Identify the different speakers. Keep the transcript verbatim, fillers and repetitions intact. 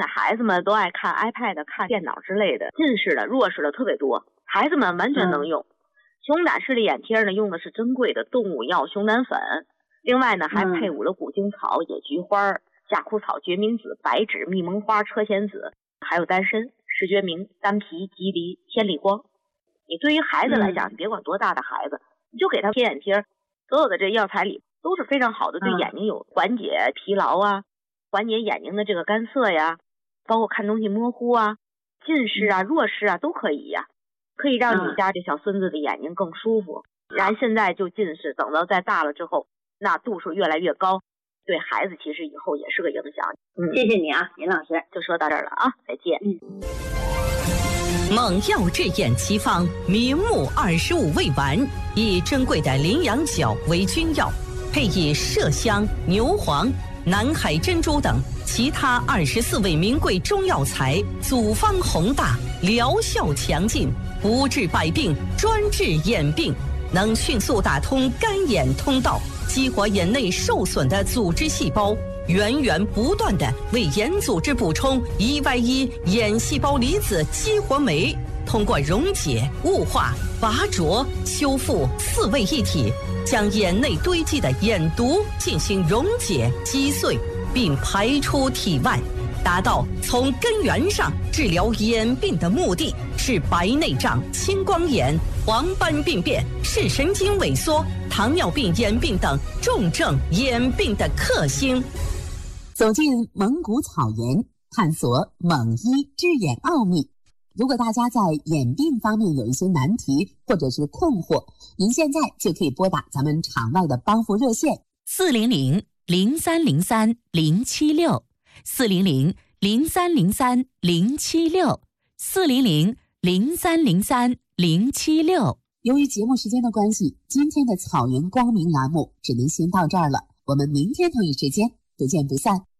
Speaker 1: 在孩子们都爱看 iPad 看电脑之类的，近视的弱视的特别多，孩子们完全能用。嗯、熊胆视力眼贴呢用的是珍贵的动物药熊胆粉，另外呢还配伍了古精草、野菊花、夏枯草、决明子、白芷、蜜蒙花、车前子，还有丹参、石决明、丹皮、吉梨、千里光。你对于孩子来讲，你别管多大的孩子，你就给他贴眼贴，所有的这药材里都是非常好的，对眼睛有缓解疲劳啊，缓解眼睛的这个干涩呀，包括看东西模糊啊、近视啊、弱视啊都可以呀，可以让你家这小孙子的眼睛更舒服。然后现在就近视，等到再大了之后，那度数越来越高，对孩子其实以后也是个影响。
Speaker 2: 嗯，谢谢你啊，尹老师，
Speaker 1: 就说到这儿了啊，再见。
Speaker 2: 嗯。
Speaker 3: 猛药治眼奇方，明目二十五味丸，以珍贵的羚羊角为君药，配以麝香、牛黄、南海珍珠等其他二十四味名贵中药材，组方宏大，疗效强劲，不治百病，专治眼病，能迅速打通干眼通道，激活眼内受损的组织细胞，源源不断地为眼组织补充 E Y 一 眼细胞离子激活酶，通过溶解、雾化、拔灼、修复四位一体，将眼内堆积的眼毒进行溶解击碎，并排出体外，达到从根源上治疗眼病的目的，是白内障、青光眼、黄斑病变、视神经萎缩、糖尿病眼病等重症眼病的克星。
Speaker 4: 走进蒙古草原，探索蒙医治眼奥秘。如果大家在眼病方面有一些难题或者是困惑，您现在就可以拨打咱们场外的帮扶热线
Speaker 3: 四零零零三零三零七六四零零零三零三零七六四零零零三零三零七六。
Speaker 4: 由于节目时间的关系，今天的草原光明栏目只能先到这儿了，我们明天同一时间不见不散。